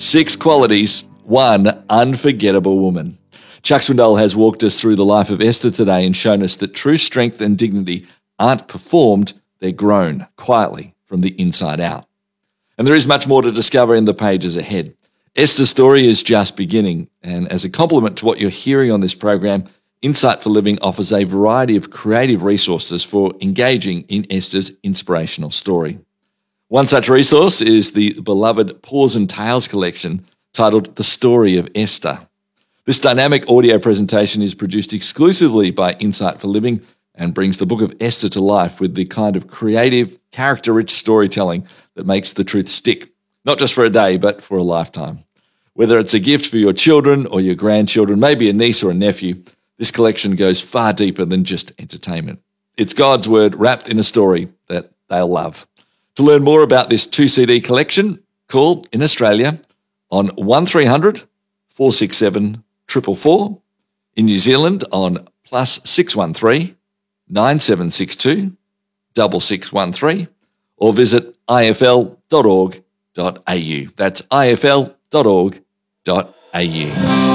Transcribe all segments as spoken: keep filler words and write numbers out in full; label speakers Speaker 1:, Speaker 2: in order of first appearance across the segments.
Speaker 1: Six qualities, one unforgettable woman. Chuck Swindoll has walked us through the life of Esther today and shown us that true strength and dignity aren't performed, they're grown quietly from the inside out. And there is much more to discover in the pages ahead. Esther's story is just beginning, and as a complement to what you're hearing on this program, Insight for Living offers a variety of creative resources for engaging in Esther's inspirational story. One such resource is the beloved Paws and Tales collection titled The Story of Esther. This dynamic audio presentation is produced exclusively by Insight for Living and brings the book of Esther to life with the kind of creative, character-rich storytelling that makes the truth stick, not just for a day, but for a lifetime. Whether it's a gift for your children or your grandchildren, maybe a niece or a nephew, this collection goes far deeper than just entertainment. It's God's word wrapped in a story that they'll love. To learn more about this two C D collection, call in Australia on one three hundred, four six seven, four four four, in New Zealand on plus six one three, nine seven six two, six six one three, or visit I F L dot org dot A U. That's I F L dot org dot A U.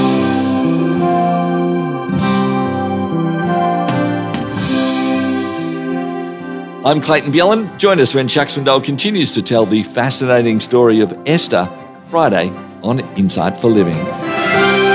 Speaker 1: I'm Clayton Bjelland. Join us when Chuck Swindoll continues to tell the fascinating story of Esther, Friday on Insight for Living.